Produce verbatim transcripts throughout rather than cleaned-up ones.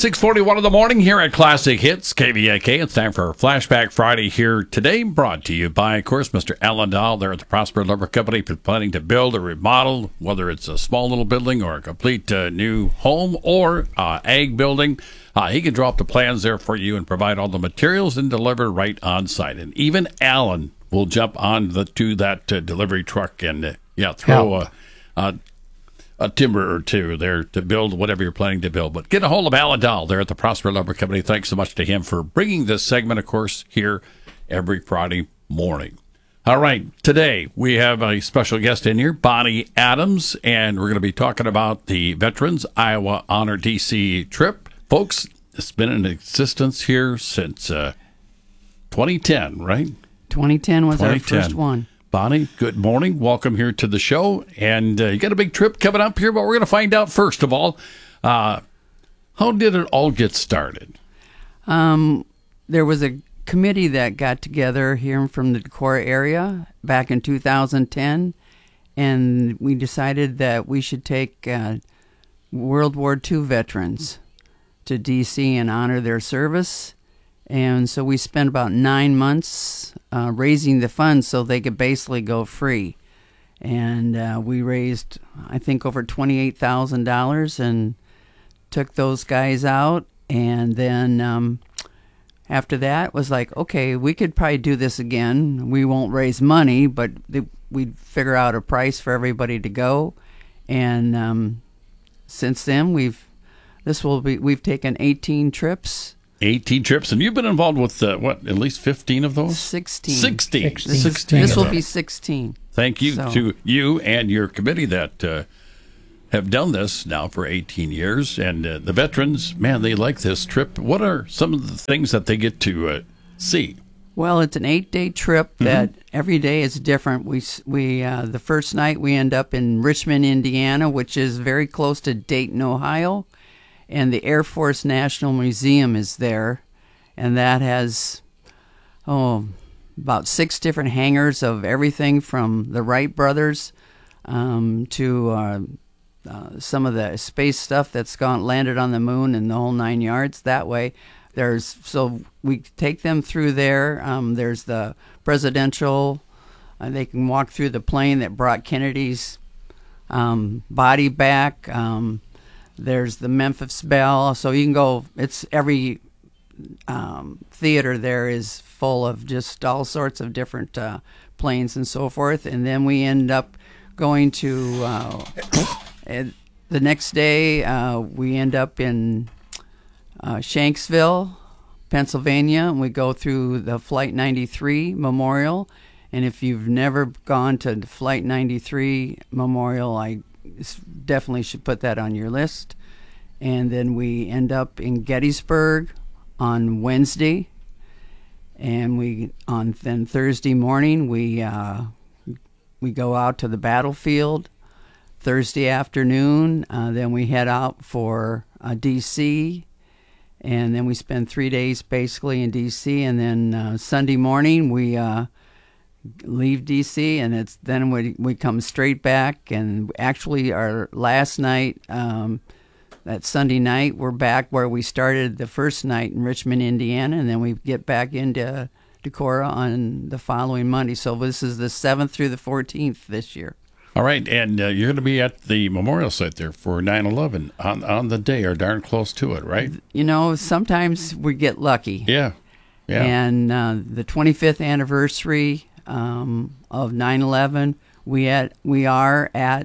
six forty-one in the morning here at Classic Hits, K V A K. It's time for Flashback Friday here today, brought to you by, of course, Mister Alan Dahl there at the Prosper Lumber Company. If you're planning to build or remodel, whether it's a small little building or a complete uh, new home or uh, ag building, uh, he can draw up the plans there for you and provide all the materials and deliver right on site. And even Alan will jump on the, to that uh, delivery truck and, uh, yeah, throw a... a a timber or two there to build whatever you're planning to build. But get a hold of Alan Dahl there at the Prosper Lumber Company. Thanks so much to him for bringing this segment, of course, here every Friday morning. All right, today we have a special guest in here, Bonnie Adams, and we're going to be talking about the Veterans Iowa Honor D C trip. Folks, it's been in existence here since uh, twenty ten, right? twenty ten was our first one. Bonnie, good morning. Welcome here to the show. And uh, you got a big trip coming up here, but we're going to find out, first of all, uh, how did it all get started? Um, there was a committee that got together here from the Decorah area back in two thousand ten, and we decided that we should take uh, World War Two veterans to D C and honor their service. And so we spent about nine months uh, raising the funds so they could basically go free. And uh, we raised, I think, over twenty-eight thousand dollars and took those guys out. And then um, after that, it was like, okay, we could probably do this again. We won't raise money, but th- we'd figure out a price for everybody to go. And um, since then, we've this will be we've taken eighteen trips. eighteen trips, and you've been involved with, uh, what, at least fifteen of those? sixteen. sixteen. sixteen. sixteen. This will be sixteen. Thank you so. to you and your committee that uh, have done this now for eighteen years. And uh, the veterans, man, they like this trip. What are some of the things that they get to uh, see? Well, it's an eight-day trip that mm-hmm. every day is different. We we uh, the first night we end up in Richmond, Indiana, which is very close to Dayton, Ohio. And the Air Force National Museum is there, and that has, oh, about six different hangars of everything from the Wright brothers um, to uh, uh, some of the space stuff that's gone landed on the moon and the whole nine yards. That way, there's so we take them through there. Um, there's the presidential. Uh, they can walk through the plane that brought Kennedy's um, body back. Um, There's the Memphis Belle, so you can go. It's every um, theater there is full of just all sorts of different uh, planes and so forth. And then we end up going to uh, the next day. Uh, we end up in uh, Shanksville, Pennsylvania, and we go through the Flight ninety-three Memorial. And if you've never gone to the Flight ninety-three Memorial, I definitely should put that on your list. And then we end up in Gettysburg on Wednesday, and we on then Thursday morning we uh, we go out to the battlefield. Thursday afternoon, uh, then we head out for uh, D C, and then we spend three days basically in D C. And then uh, Sunday morning we. Uh, leave D C, and it's then we we come straight back. And actually our last night, um, that Sunday night, we're back where we started the first night in Richmond, Indiana, and then we get back into Decorah on the following Monday. So this is the seventh through the fourteenth this year. All right, and uh, you're going to be at the memorial site there for nine eleven on, on the day, or darn close to it, right? You know, sometimes we get lucky. Yeah, yeah. And uh, the twenty-fifth anniversary Um, of nine eleven, we at we are at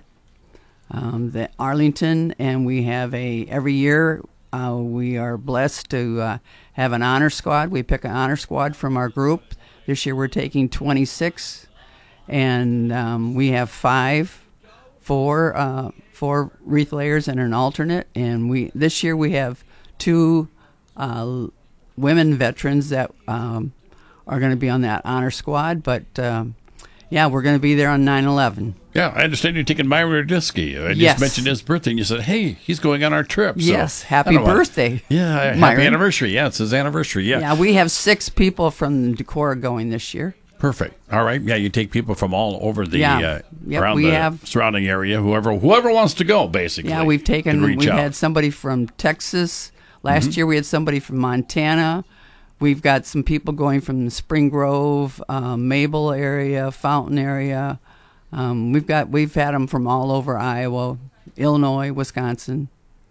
um, the Arlington, and we have a every year uh, we are blessed to uh, have an honor squad. We pick an honor squad from our group. This year we're taking twenty-six, and um, we have five, four, uh, four wreath layers and an alternate. And we this year we have two uh, women veterans that. Um, are going to be on that honor squad, but um, yeah, we're going to be there on nine eleven. Yeah, I understand you're taking Myron Radisky. I just yes. mentioned his birthday, and you said, hey, he's going on our trip. So, yes, happy birthday. Want, yeah, happy Myron. anniversary. Yeah, it's his anniversary, yeah. Yeah, we have six people from Decorah going this year. Perfect. All right. Yeah, you take people from all over the yeah. uh, yep, around we the have, surrounding area, whoever whoever wants to go, basically. Yeah, we've taken, we've out. had somebody from Texas, Last mm-hmm. year we had somebody from Montana. We've got some people going from the Spring Grove, uh, Mabel area, Fountain area. Um, we've got we've had them from all over Iowa, Illinois, Wisconsin.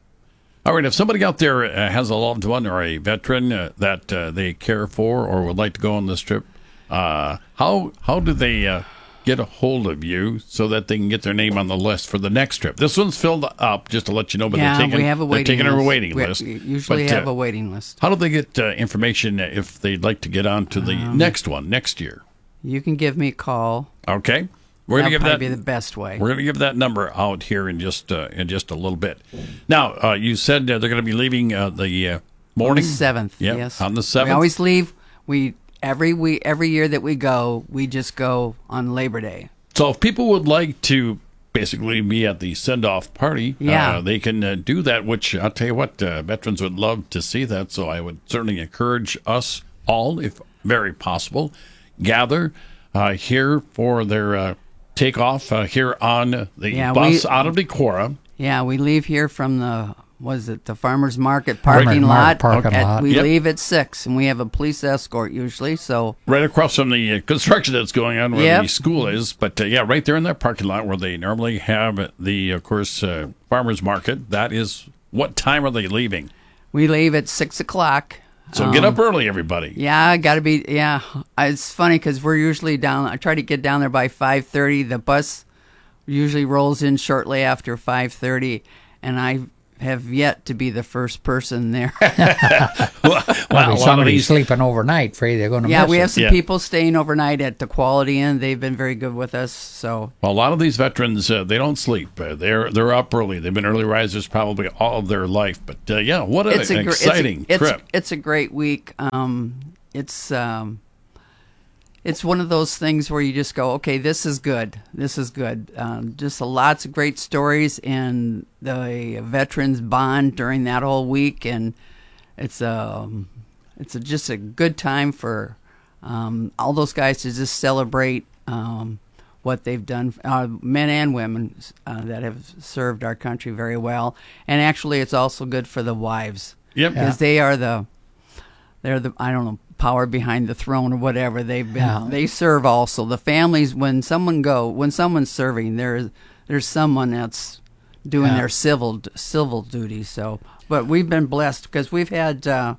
All right, if somebody out there uh, has a loved one or a veteran uh, that uh, they care for or would like to go on this trip, uh, how how do they uh, get a hold of you so that they can get their name on the list for the next trip? This one's filled up, just to let you know, but yeah, they're taking, we have a waiting they're taking list. a waiting we list. usually but, have uh, a waiting list. How do they get uh, information if they'd like to get on to the um, next one next year? You can give me a call. Okay. We're going to give that be the best way. We're going to give that number out here in just uh, in just a little bit. Now, uh, you said uh, they're going to be leaving uh, the uh, morning seventh. Yep, yes, on the seventh. We always leave. We every we every year that we go, we just go on Labor Day. So, if people would like to basically be at the send-off party, yeah. uh, they can uh, do that. Which I'll tell you what, uh, veterans would love to see that. So, I would certainly encourage us all, if very possible, gather uh, here for their. Uh, Take off uh, here on the yeah, bus we, out of Decorah. Yeah, we leave here from the, was it the Farmers Market parking Farmers lot? Parking at, lot. We Yep. leave at six, and we have a police escort usually. So right across from the uh, construction that's going on where yep. the school is. But uh, yeah, right there in that parking lot where they normally have the, of course, uh, Farmers Market. That is, what time are they leaving? We leave at six o'clock. So um, get up early, everybody. Yeah, got to be, yeah. It's funny because we're usually down, I try to get down there by five thirty. The bus usually rolls in shortly after five thirty, and I have yet to be the first person there. well, well, well somebody these... sleeping overnight, afraid they're going to yeah, miss we it. have some yeah. people staying overnight at the Quality Inn. They've been very good with us. So well, a lot of these veterans, uh, they don't sleep. Uh, they're they're up early. They've been early risers probably all of their life. But uh, yeah, what a, it's an a, gr- exciting it's a, trip! It's, it's a great week. Um, it's um, it's one of those things where you just go, okay, this is good. This is good. Um, just a, lots of great stories, and the veterans bond during that whole week, and it's um, it's a, just a good time for um, all those guys to just celebrate um, what they've done, uh, men and women uh, that have served our country very well, and actually, it's also good for the wives. Yep, because Yeah. they are the they're the I don't know. power behind the throne or whatever they've been Yeah. they serve also the families when someone go when someone's serving there's there's someone that's doing Yeah. their civil civil duty. So but we've been blessed because we've had uh,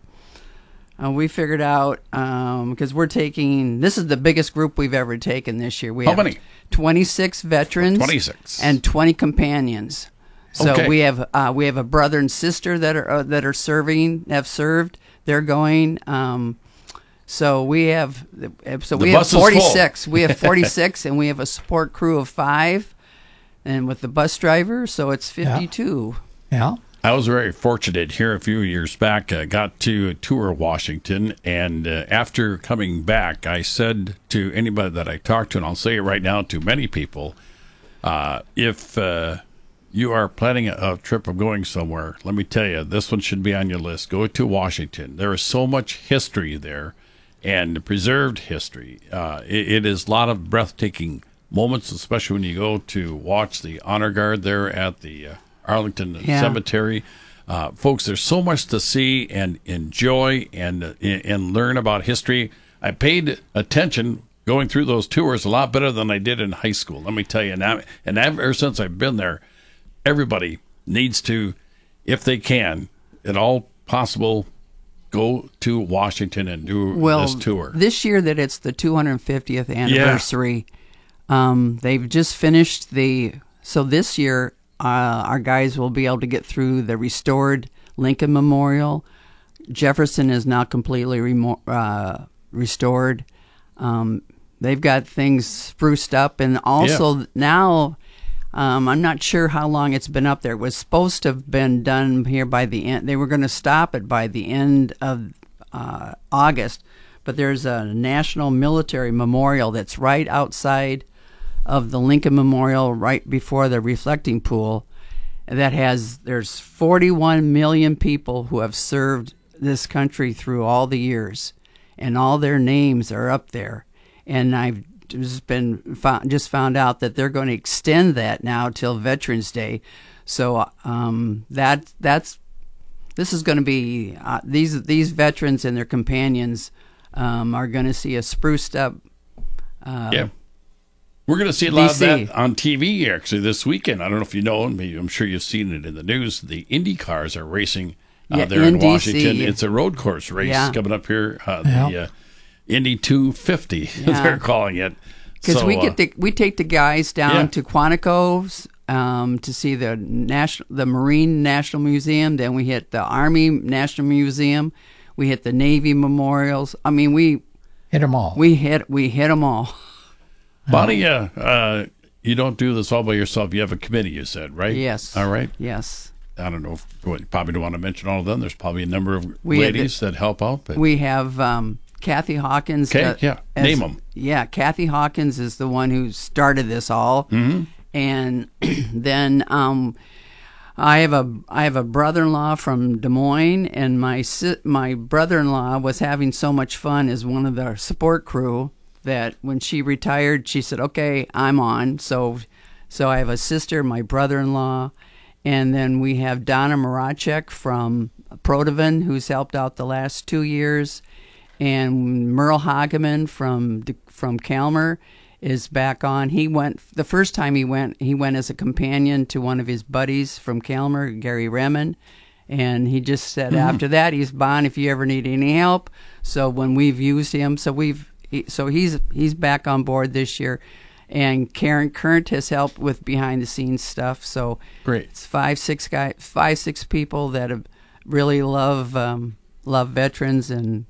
uh we figured out um because we're taking this is the biggest group we've ever taken this year. We How have many? twenty-six veterans, twenty-six and twenty companions. So Okay. we have uh, we have a brother and sister that are uh, that are serving have served. They're going. Um, so we have so The we have bus is full. forty-six. We have forty-six, and we have a support crew of five, and with the bus driver, so it's fifty-two. Yeah. I was very fortunate here a few years back. I got to tour Washington, and uh, after coming back, I said to anybody that I talked to, and I'll say it right now to many people, uh, if uh, you are planning a, a trip of going somewhere, let me tell you, this one should be on your list. Go to Washington. There is so much history there, and preserved history. Uh, it, it is a lot of breathtaking moments, especially when you go to watch the honor guard there at the uh, Arlington Yeah. Cemetery. Uh, folks, there's so much to see and enjoy and uh, and learn about history. I paid attention going through those tours a lot better than I did in high school. Let me tell you. Now, and ever since I've been there, everybody needs to, if they can, at all possible, go to Washington and do Well, this tour. this year that it's the two hundred fiftieth anniversary, um, they've just finished the. So this year, uh, our guys will be able to get through the restored Lincoln Memorial. Jefferson is now completely remo- uh, restored. Um, they've got things spruced up, and also Yeah. now. Um, I'm not sure how long it's been up there. It was supposed to have been done here by the end. They were going to stop it by the end of uh, August, but there's a National Military Memorial that's right outside of the Lincoln Memorial, right before the reflecting pool. That has there's forty-one million people who have served this country through all the years, and all their names are up there. And I've just been found, just found out that they're going to extend that now till Veterans Day. So um, that that's this is going to be uh, these these veterans and their companions um, are going to see a spruced up. Uh, yeah. We're going to see a lot D C. of that on T V actually this weekend. I don't know if you know, and maybe I'm sure you've seen it in the news. The Indy cars are racing uh, Yeah, there in in D C. Washington. It's a road course race Yeah. coming up here. Uh, Yeah. The uh, Indy two fifty, Yeah. they're calling it. Because So, we uh, get the, we take the guys down yeah. to Quantico um, to see the national the Marine National Museum. Then we hit the Army National Museum. We hit the Navy memorials. I mean, we Hit them all. we hit we hit them all. Bonnie, uh, uh, you don't do this all by yourself. You have a committee, you said, right? Yes. All right. Yes. I don't know if well, you probably don't want to mention all of them. There's probably a number of We have ladies that help out. But We have um, Kathy Hawkins. Okay, uh, yeah. as- Name 'em. Yeah, Kathy Hawkins is the one who started this all, mm-hmm. and then um, I have a I have a brother-in-law from Des Moines, and my si- my brother-in-law was having so much fun as one of the support crew that when she retired, she said, "Okay, I'm on." So, so I have a sister, my brother-in-law, and then we have Donna Moracek from Prodovan, who's helped out the last two years, and Merle Hageman from from Calmer is back on. He went the first time he went. He went as a companion to one of his buddies from Calmer, Gary Remen, and he just said after that he's Bon if you ever need any help. So when we've used him, so we've he, so he's he's back on board this year, and Karen Current has helped with behind the scenes stuff. So Great. it's five six guys, five six people that have really love um, love veterans and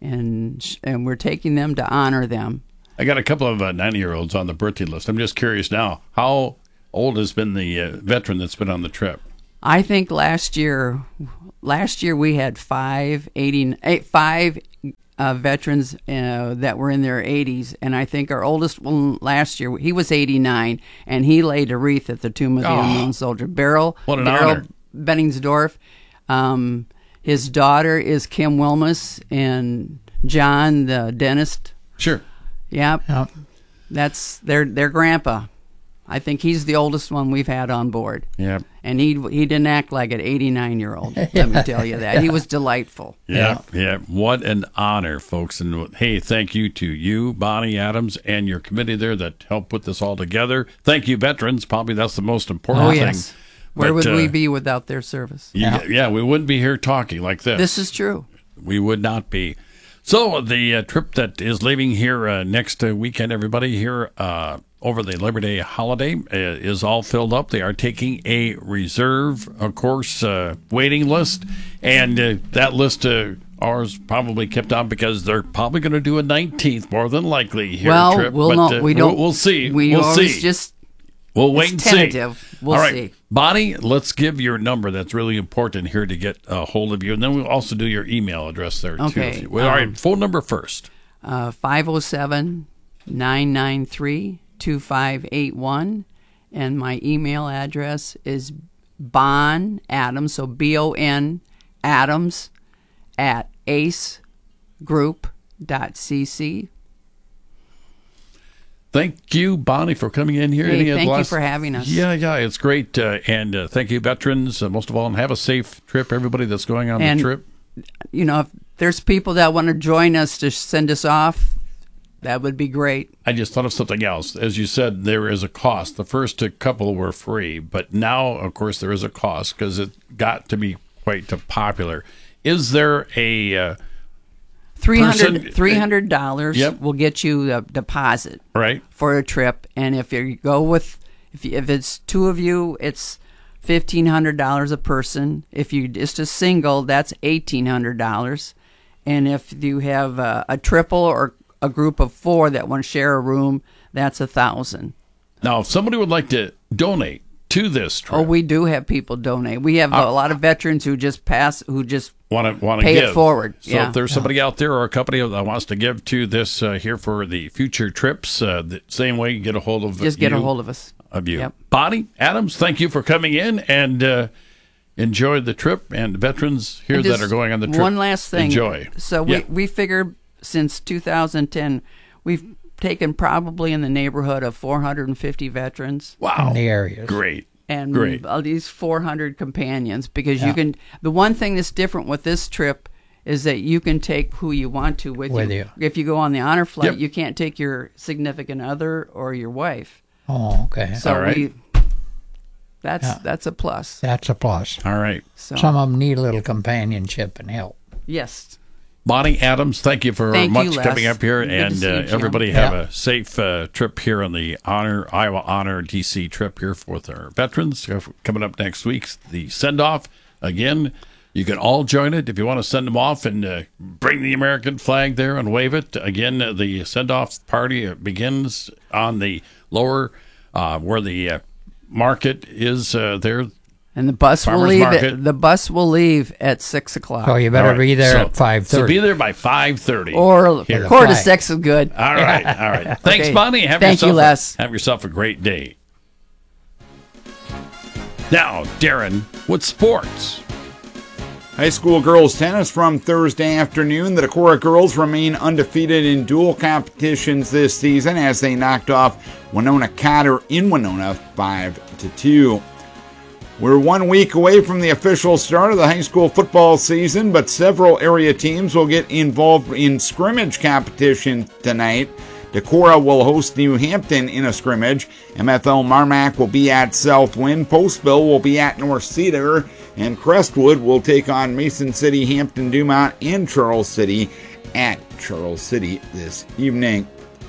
and sh- and we're taking them to honor them. I got a couple of uh, ninety-year-olds on the birthday list. I'm just curious now, how old has been the uh, veteran that's been on the trip? I think last year, last year we had five eighty, eight, five uh, veterans uh, that were in their eighties, and I think our oldest one last year he was eighty-nine, and he laid a wreath at the Tomb of the Oh, Unknown Soldier. Beryl, what an Beryl honor. Benningsdorf. Um, his daughter is Kim Wilmus, and John, the dentist. Sure. Yep, Yeah. that's their their grandpa. I think he's the oldest one we've had on board. Yeah. And he he didn't act like an eighty-nine year old. Let me tell you that. He was delightful. Yeah, yeah. What an honor, folks. And hey, thank you to you, Bonnie Adams, and your committee there that helped put this all together. Thank you, veterans. Probably that's the most important Oh thing. yes. Where But, would we uh, be without their service? you- yeah. Yeah. we wouldn't be here talking like this. This is true. We would not be. So the uh, trip that is leaving here uh, next uh, weekend, everybody here uh, over the Labor Day holiday uh, is all filled up. They are taking a reserve, of course, uh, waiting list, and uh, that list uh, ours probably kept on because they're probably going to do a nineteenth, more than likely here. Well, trip. we'll but, know. uh, We don't. We'll, we'll see. We we'll always see. just. We'll wait it's and tentative. see. We'll All right, see. Bonnie, let's give your number. That's really important here to get a hold of you. And then we'll also do your email address there, Okay, too. if you- Well, all um, right, phone number first. Uh, five oh seven, nine nine three, two five eight one. And my email address is Bon Adams, so B O N Adams at ace group dot c c. Thank you, Bonnie, for coming in here. Hey, Any of the thank you last- for having us. Yeah, yeah, it's great. Uh, and uh, thank you, veterans, uh, most of all, and have a safe trip, everybody that's going on And- the trip. You know, if there's people that want to join us to send us off, that would be great. I just thought of something else. As you said, there is a cost. The first couple were free, but now, of course, there is a cost because it got to be quite popular. Is there a uh, three hundred Person- three hundred dollars Yep. will get you a deposit right? for a trip, and if you go with if you, if it's two of you, it's fifteen hundred dollars a person. If you just a single, that's eighteen hundred dollars, and if you have a, a triple or a group of four that want to share a room, that's a thousand. Now, if somebody would like to donate to this trip, Oh, we do have people donate. We have a lot of veterans who just pass, who just want to want to pay it give forward. So Yeah. if there's somebody out there or a company that wants to give to this uh, here for the future trips, uh, the same way you get a hold of just get you, a hold of us. of you. Yep. Bonnie Adams, thank you for coming in and uh, enjoy the trip. And veterans here And that just are going on the trip, One last thing. enjoy. So Yeah. we we figure since two thousand ten, we've taken probably in the neighborhood of four hundred fifty veterans. Wow, In the areas. great. and Great. at least four hundred companions, because Yeah. you can. The one thing that's different with this trip is that you can take who you want to with, With you. you. If you go on the honor flight, Yep. you can't take your significant other or your wife. Oh, okay. So All right. we, that's Yeah. that's a plus. That's a plus. All right. So Some of them need a little companionship and help. yes, Bonnie Adams, thank you for Thank you, much Les. coming up here. Good to and see you, uh, Jim. everybody have Yeah. a safe uh, trip here on the Honor Iowa Honor D C trip here with our veterans. Uh, Coming up next week, the send-off. Again, you can all join it if you want to send them off and uh, bring the American flag there and wave it. Again, uh, the send-off party uh, begins on the lower uh, where the uh, market is uh, there. and the bus will Farmers leave. market. At, the bus will leave at six o'clock. So you better All right, be there so- at five So thirty. be there by five thirty. or Here. quarter to flag. six is good. All right, all right. Thanks, Okay. Bonnie. Have Thank you, yourself Les. A, have yourself a great day. Now, Darren, with sports. High school girls tennis from Thursday afternoon. The Decorah girls remain undefeated in dual competitions this season as they knocked off Winona Cotter in Winona five to two. We're one week away from the official start of the high school football season, but several area teams will get involved in scrimmage competition tonight. Decorah will host New Hampton in a scrimmage. M F L Marmac will be at Southwind. Postville will be at North Cedar. And Crestwood will take on Mason City, Hampton Dumont, and Charles City at Charles City this evening.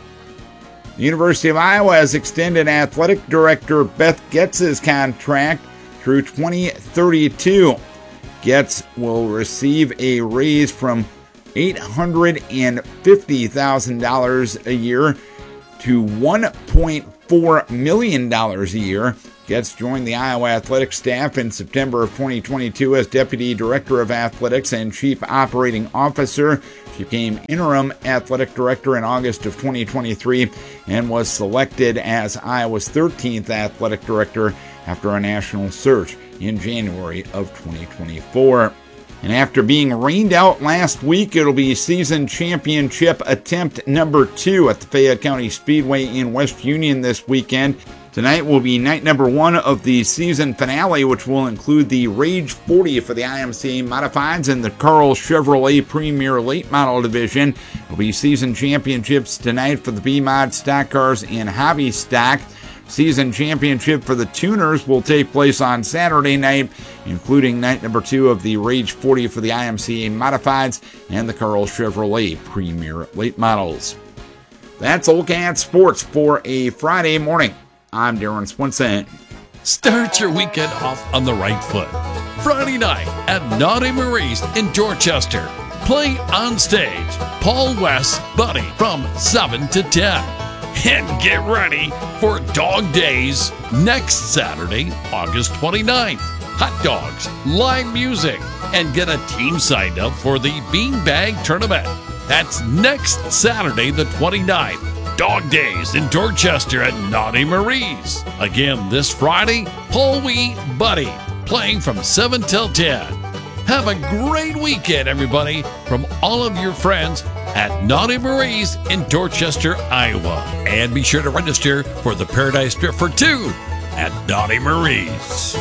The University of Iowa has extended athletic director Beth Getz's contract through twenty thirty-two. Getz will receive a raise from eight hundred fifty thousand dollars a year to one point four million dollars a year. Getz joined the Iowa athletic staff in September of twenty twenty-two as Deputy Director of Athletics and Chief Operating Officer. She became Interim Athletic Director in August of twenty twenty-three and was selected as Iowa's thirteenth Athletic Director after a national search in January of twenty twenty-four. And after being rained out last week, it'll be season championship attempt number two at the Fayette County Speedway in West Union this weekend. Tonight will be night number one of the season finale, which will include the Rage forty for the I M C A Modifieds and the Carl Chevrolet Premier Late Model Division. There will be season championships tonight for the B-Mod Stock Cars and Hobby Stock. Season championship for the Tuners will take place on Saturday night, including night number two of the Rage forty for the I M C A Modifieds and the Carl Chevrolet Premier Late Models. That's Old Cat Sports for a Friday morning. I'm Darren Swinson. Start your weekend off on the right foot. Friday night at Naughty Marie's in Dorchester. Play on stage Paul West's Buddy from seven to ten. And get ready for Dog Days next Saturday, August twenty-ninth. Hot dogs, live music, and get a team signed up for the Beanbag Tournament. That's next Saturday, the twenty-ninth. Dog Days in Dorchester at Naughty Marie's. Again, this Friday, Paul Wee Buddy, playing from seven till ten. Have a great weekend, everybody, from all of your friends at Naughty Marie's in Dorchester, Iowa. And be sure to register for the Paradise Trip for two at Naughty Marie's.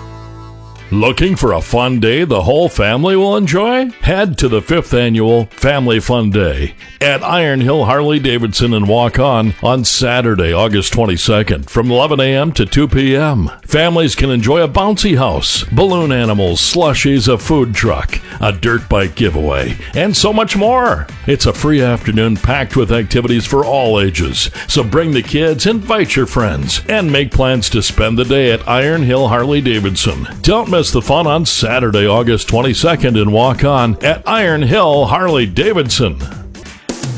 Looking for a fun day the whole family will enjoy? Head to the fifth Annual Family Fun Day at Iron Hill Harley-Davidson and Walk On on Saturday, August twenty-second from eleven a.m. to two p.m. Families can enjoy a bouncy house, balloon animals, slushies, a food truck, a dirt bike giveaway, and so much more. It's a free afternoon packed with activities for all ages. So bring the kids, invite your friends, and make plans to spend the day at Iron Hill Harley-Davidson. Don't miss the fun on Saturday, August twenty-second and Walk On at Iron Hill Harley-Davidson.